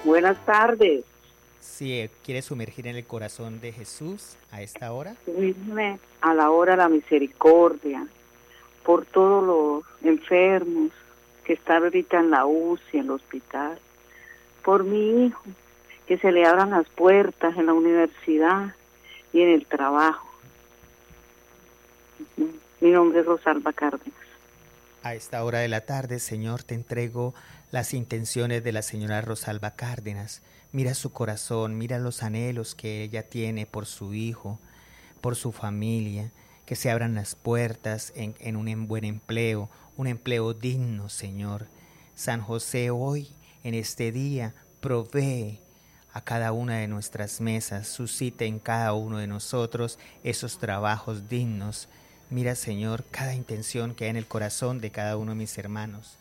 Buenas tardes. Si quieres sumergir en el corazón de Jesús a esta hora. Sumirme a la hora de la misericordia por todos los enfermos que están ahorita en la UCI, en el hospital. Por mi hijo, que se le abran las puertas en la universidad y en el trabajo. Mi nombre es Rosalba Cárdenas. A esta hora de la tarde, Señor, te entrego las intenciones de la señora Rosalba Cárdenas. Mira su corazón, mira los anhelos que ella tiene por su hijo, por su familia, que se abran las puertas en un buen empleo, un empleo digno, Señor. San José, hoy, en este día, provee a cada una de nuestras mesas, suscite en cada uno de nosotros esos trabajos dignos. Mira, Señor, cada intención que hay en el corazón de cada uno de mis hermanos.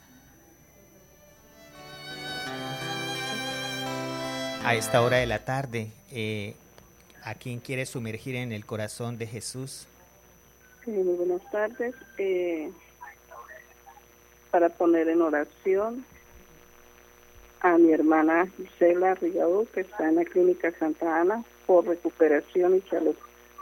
A esta hora de la tarde, ¿a quién quieres sumergir en el corazón de Jesús? Muy buenas tardes. Para poner en oración a mi hermana Gisela Rigado, que está en la Clínica Santa Ana, por recuperación y salud.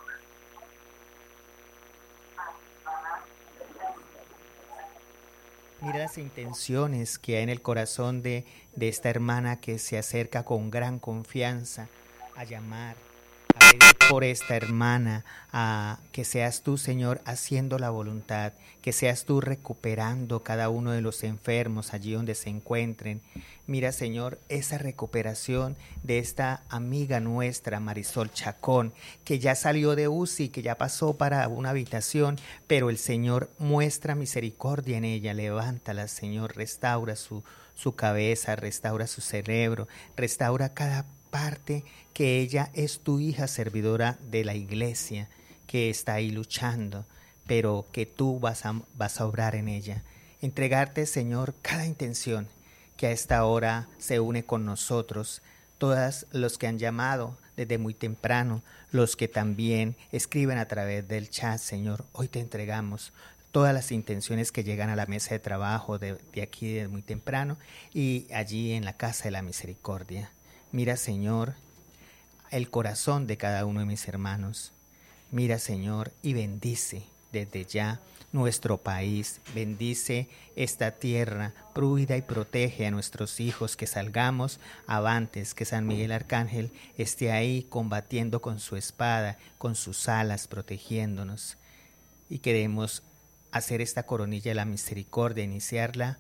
Mira las intenciones que hay en el corazón de esta hermana que se acerca con gran confianza a llamar, a pedir por esta hermana, a que seas tú, Señor, haciendo la voluntad, que seas tú recuperando cada uno de los enfermos allí donde se encuentren. Mira, Señor, esa recuperación de esta amiga nuestra, Marisol Chacón, que ya salió de UCI, que ya pasó para una habitación, pero el Señor muestra misericordia en ella. Levántala, Señor, restaura su cabeza, restaura su cerebro, restaura cada parte, que ella es tu hija servidora de la iglesia, que está ahí luchando, pero que tú vas a obrar en ella. Entregarte, Señor, cada intención que a esta hora se une con nosotros, todos los que han llamado desde muy temprano, los que también escriben a través del chat, Señor, hoy te entregamos todas las intenciones que llegan a la mesa de trabajo de aquí de muy temprano y allí en la casa de la misericordia. Mira, Señor, el corazón de cada uno de mis hermanos. Mira, Señor, y bendice desde ya nuestro país, bendice esta tierra, cuida y protege a nuestros hijos, que salgamos avantes, que San Miguel Arcángel esté ahí combatiendo con su espada, con sus alas, protegiéndonos. Y queremos hacer esta coronilla de la misericordia, iniciarla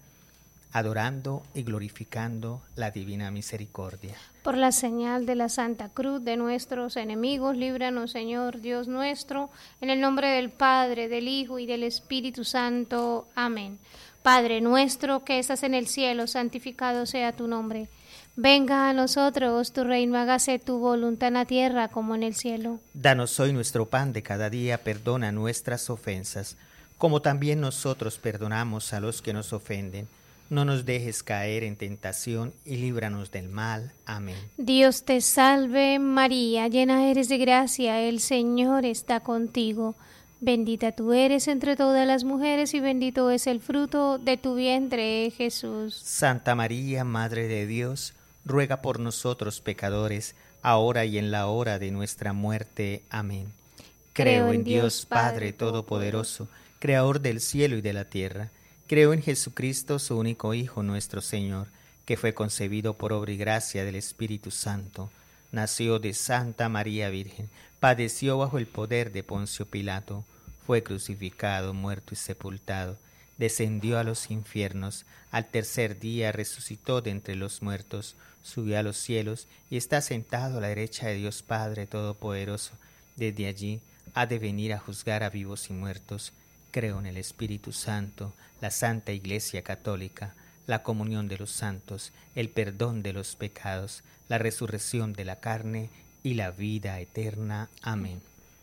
adorando y glorificando la divina misericordia. Por la señal de la Santa Cruz de nuestros enemigos, líbranos, Señor Dios nuestro, en el nombre del Padre, del Hijo y del Espíritu Santo. Amén. Padre nuestro que estás en el cielo, santificado sea tu nombre. Venga a nosotros tu reino, hágase tu voluntad en la tierra como en el cielo. Danos hoy nuestro pan de cada día, perdona nuestras ofensas, como también nosotros perdonamos a los que nos ofenden. No nos dejes caer en tentación y líbranos del mal. Amén. Dios te salve María, llena eres de gracia, el Señor está contigo. Bendita tú eres entre todas las mujeres y bendito es el fruto de tu vientre, Jesús. Santa María, Madre de Dios, ruega por nosotros pecadores, ahora y en la hora de nuestra muerte. Amén. Creo en Dios Padre Todopoderoso, Creador del cielo y de la tierra. Creo en Jesucristo, su único Hijo, nuestro Señor, que fue concebido por obra y gracia del Espíritu Santo. Nació de Santa María Virgen, padeció bajo el poder de Poncio Pilato, fue crucificado, muerto y sepultado, descendió a los infiernos, al tercer día resucitó de entre los muertos, subió a los cielos y está sentado a la derecha de Dios Padre Todopoderoso. Desde allí ha de venir a juzgar a vivos y muertos. Creo en el Espíritu Santo, la Santa Iglesia Católica, la comunión de los santos, el perdón de los pecados, la resurrección de la carne y la vida eterna. Amén.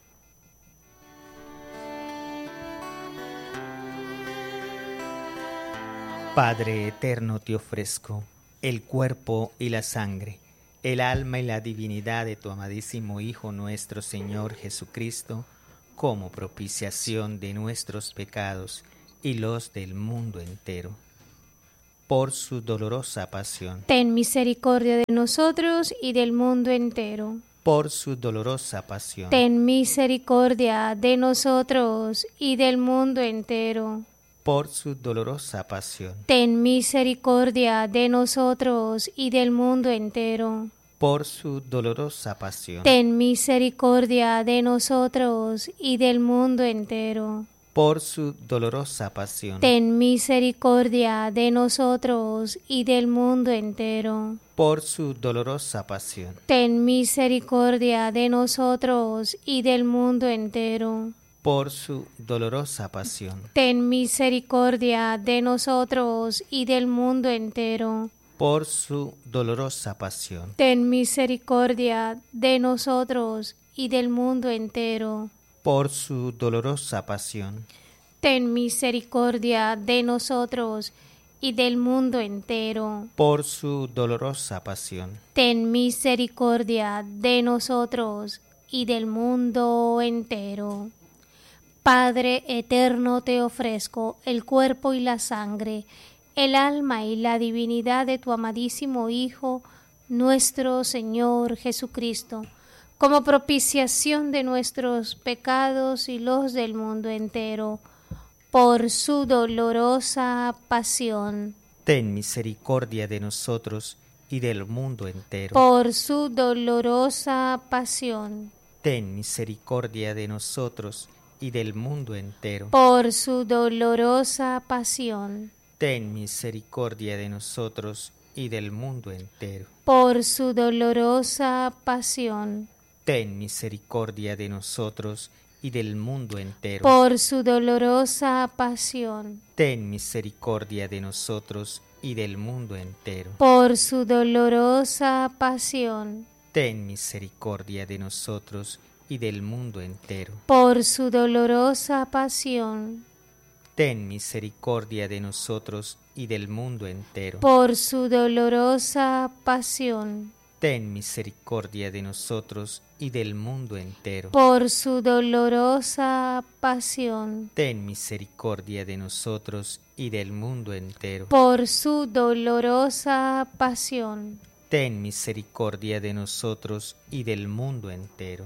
Padre eterno, te ofrezco el cuerpo y la sangre, el alma y la divinidad de tu amadísimo Hijo nuestro Señor Jesucristo, como propiciación de nuestros pecados y los del mundo entero. por su dolorosa pasión, ten misericordia de nosotros y del mundo entero. por su dolorosa pasión, Ten misericordia de nosotros y del mundo entero. por su dolorosa pasión, Ten misericordia de nosotros y del mundo entero. por su dolorosa pasión, Ten misericordia de nosotros y del mundo entero. por su dolorosa pasión, Ten misericordia de nosotros y del mundo entero. por su dolorosa pasión, Ten misericordia de nosotros y del mundo entero. por su dolorosa pasión, Ten misericordia de nosotros y del mundo entero. por su dolorosa pasión, Ten misericordia de nosotros y del mundo entero. por su dolorosa pasión, Ten misericordia de nosotros y del mundo entero. por su dolorosa pasión, Ten misericordia de nosotros y del mundo entero. Padre eterno, te ofrezco el cuerpo y la sangre, el alma y la divinidad de tu amadísimo Hijo, nuestro Señor Jesucristo, como propiciación de nuestros pecados y los del mundo entero, por su dolorosa pasión. ten misericordia de nosotros y del mundo entero. Por su dolorosa pasión. Ten misericordia de nosotros y del mundo entero. Por su dolorosa pasión. Ten misericordia de nosotros y del mundo entero. Por su dolorosa pasión. Ten misericordia de nosotros y del mundo entero. Por su dolorosa pasión. Ten misericordia de nosotros y del mundo entero. Por su dolorosa pasión. Ten misericordia de nosotros y del mundo entero. Por su dolorosa pasión. Ten misericordia de nosotros y del mundo entero. Por su dolorosa pasión. Ten misericordia de nosotros y del mundo entero. Por su dolorosa pasión. Ten misericordia de nosotros y del mundo entero. Por su dolorosa pasión. Ten misericordia de nosotros y del mundo entero.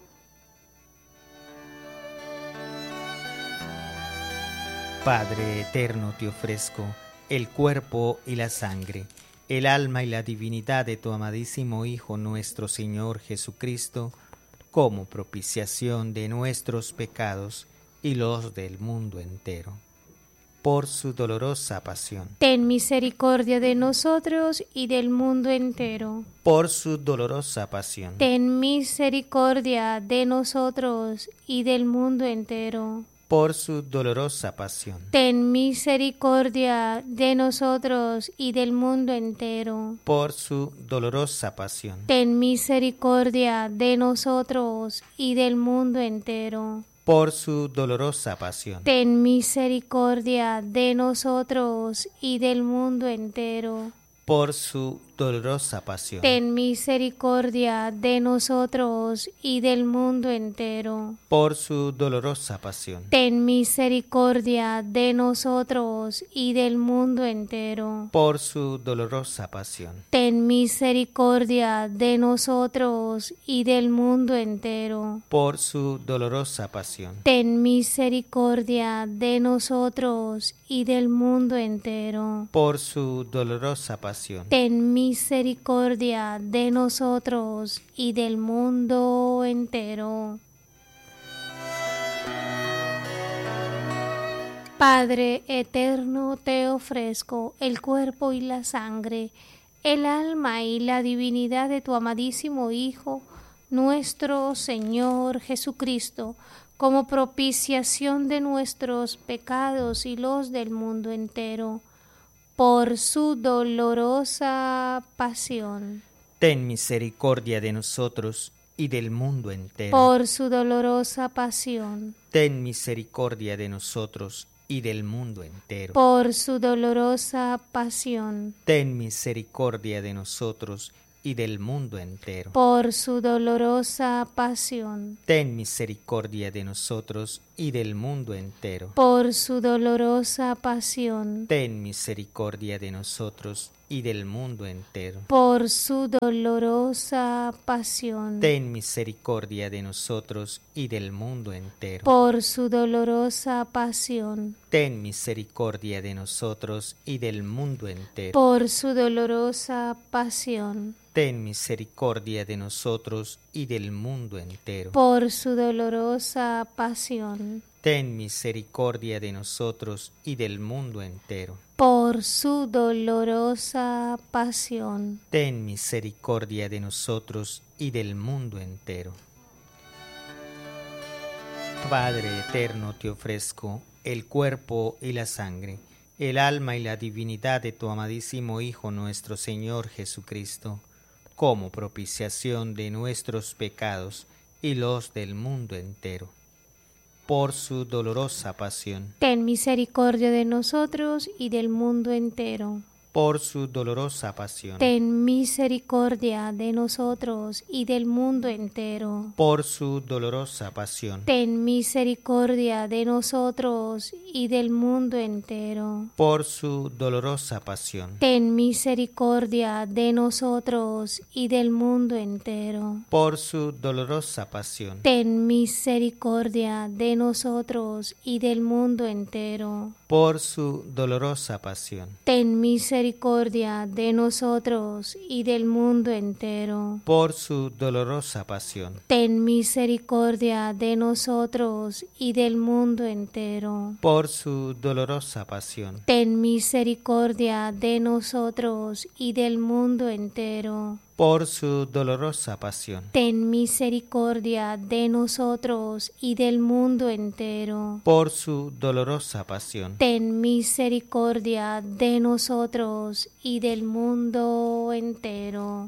Padre eterno, te ofrezco el cuerpo y la sangre, el alma y la divinidad de tu amadísimo Hijo nuestro Señor Jesucristo, como propiciación de nuestros pecados y los del mundo entero, por su dolorosa pasión. Ten misericordia de nosotros y del mundo entero. Por su dolorosa pasión. Ten misericordia de nosotros y del mundo entero. Por su dolorosa pasión. Ten misericordia de nosotros y del mundo entero. Por su dolorosa pasión. Ten misericordia de nosotros y del mundo entero. Por su dolorosa pasión. Ten misericordia de nosotros y del mundo entero. Por su dolorosa pasión. Ten misericordia de nosotros y del mundo entero. Por su dolorosa pasión. Ten misericordia de nosotros y del mundo entero. Por su dolorosa pasión. Ten misericordia de nosotros y del mundo entero. Por su dolorosa pasión. Ten misericordia de nosotros y del mundo entero. Por su dolorosa pasión. Ten misericordia de nosotros y del mundo entero. Padre eterno, te ofrezco el cuerpo y la sangre, el alma y la divinidad de tu amadísimo Hijo, nuestro Señor Jesucristo, como propiciación de nuestros pecados y los del mundo entero, por su dolorosa pasión. Ten misericordia de nosotros y del mundo entero. Por su dolorosa pasión. Ten misericordia de nosotros y del mundo entero. Por su dolorosa pasión. Ten misericordia de nosotros y del mundo entero. por su dolorosa pasión, Ten misericordia de nosotros y del mundo entero. por su dolorosa pasión, Ten misericordia de nosotros y del mundo entero. por su dolorosa pasión, Ten misericordia de nosotros y del mundo entero. por su dolorosa pasión, Ten misericordia de nosotros y del mundo entero. por su dolorosa pasión, Ten misericordia de nosotros y del mundo entero. por su dolorosa pasión, Ten misericordia de nosotros y del mundo entero. por su dolorosa pasión, Ten misericordia de nosotros y del mundo entero. Padre eterno, te ofrezco el cuerpo y la sangre, el alma y la divinidad de tu amadísimo Hijo nuestro Señor Jesucristo, como propiciación de nuestros pecados y los del mundo entero. Por su dolorosa pasión, ten misericordia de nosotros y del mundo entero. por su dolorosa pasión, Ten misericordia de nosotros y del mundo entero. por su dolorosa pasión, Ten misericordia de nosotros y del mundo entero. por su dolorosa pasión, Ten misericordia de nosotros y del mundo entero. por su dolorosa pasión, Ten misericordia de nosotros y del mundo entero. por su dolorosa pasión, Ten misericordia de nosotros y del mundo entero. por su dolorosa pasión, Ten misericordia de nosotros y del mundo entero. por su dolorosa pasión, Ten misericordia de nosotros y del mundo entero. por su dolorosa pasión, Ten misericordia de nosotros y del mundo entero. por su dolorosa pasión, Ten misericordia de nosotros y del mundo entero.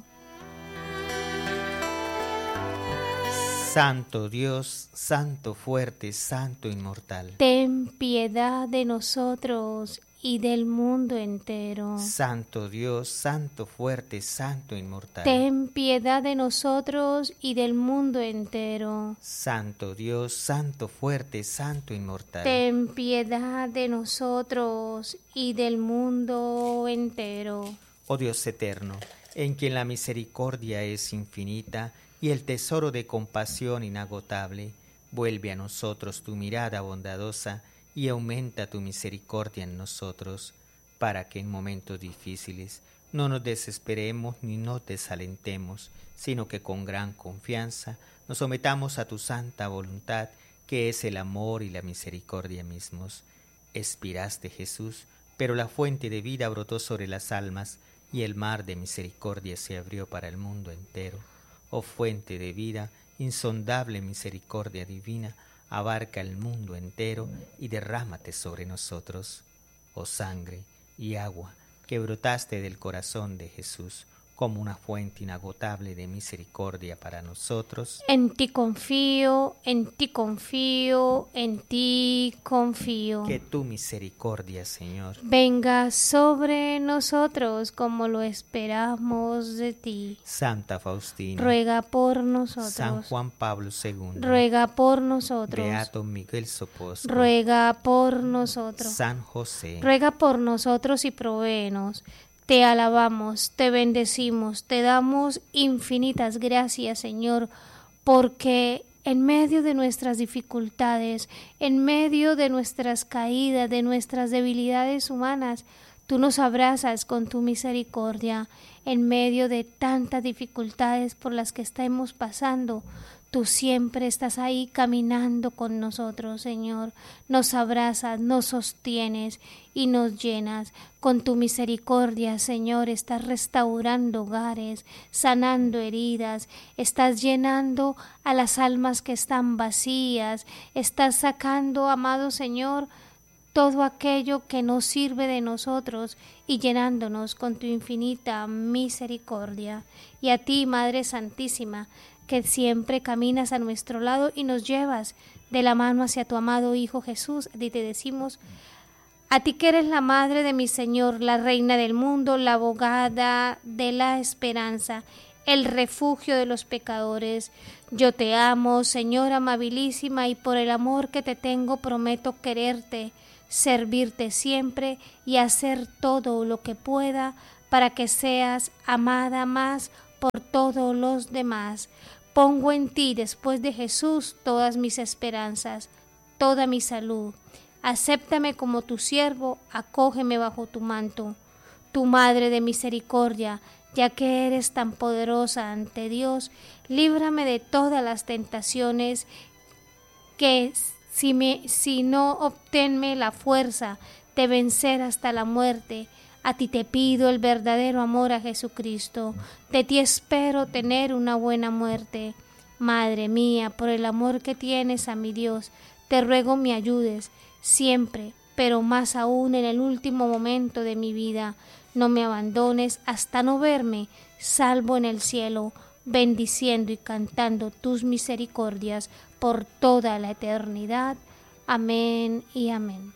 Santo Dios, Santo fuerte, Santo inmortal. Ten piedad de nosotros y del mundo entero. Santo Dios, Santo fuerte, Santo inmortal. Ten piedad de nosotros y del mundo entero. Santo Dios, Santo fuerte, Santo inmortal. Ten piedad de nosotros y del mundo entero. Oh Dios eterno, en quien la misericordia es infinita y el tesoro de compasión inagotable, vuelve a nosotros tu mirada bondadosa y aumenta tu misericordia en nosotros, para que en momentos difíciles no nos desesperemos ni nos desalentemos, sino que con gran confianza nos sometamos a tu santa voluntad, que es el amor y la misericordia mismos. Expiraste, Jesús, pero la fuente de vida brotó sobre las almas, y el mar de misericordia se abrió para el mundo entero. Oh fuente de vida, insondable misericordia divina, abarca el mundo entero y derrámate sobre nosotros. Oh sangre y agua que brotaste del corazón de Jesús como una fuente inagotable de misericordia para nosotros. En ti confío, en ti confío, en ti confío. Que tu misericordia, Señor, venga sobre nosotros como lo esperamos de ti. Santa Faustina, Ruega por nosotros. San Juan Pablo II, Ruega por nosotros. Beato Miguel Soposco, Ruega por nosotros. San José, Ruega por nosotros y provéenos. Te alabamos, te bendecimos, te damos infinitas gracias, Señor, porque en medio de nuestras dificultades, en medio de nuestras caídas, de nuestras debilidades humanas, tú nos abrazas con tu misericordia. En medio de tantas dificultades por las que estamos pasando, tú siempre estás ahí caminando con nosotros, Señor. Nos abrazas, nos sostienes y nos llenas. Con tu misericordia, Señor, estás restaurando hogares, sanando heridas, estás llenando a las almas que están vacías, estás sacando, amado Señor, todo aquello que no sirve de nosotros y llenándonos con tu infinita misericordia. Y a ti, Madre Santísima, que siempre caminas a nuestro lado y nos llevas de la mano hacia tu amado Hijo Jesús, a ti te decimos: a ti que eres la Madre de mi Señor, la Reina del mundo, la abogada de la esperanza, el refugio de los pecadores. Yo te amo, Señora amabilísima, y por el amor que te tengo prometo quererte, servirte siempre y hacer todo lo que pueda para que seas amada más por todos los demás. Pongo en ti, después de Jesús, todas mis esperanzas, toda mi salud. Acéptame como tu siervo, acógeme bajo tu manto. Tu Madre de misericordia, ya que eres tan poderosa ante Dios, líbrame de todas las tentaciones que si no obténme la fuerza de vencer hasta la muerte. A ti te pido el verdadero amor a Jesucristo. De ti espero tener una buena muerte. Madre mía, por el amor que tienes a mi Dios, te ruego me ayudes siempre, pero más aún en el último momento de mi vida. No me abandones hasta no verme salvo en el cielo, bendiciendo y cantando tus misericordias por toda la eternidad. Amén y amén.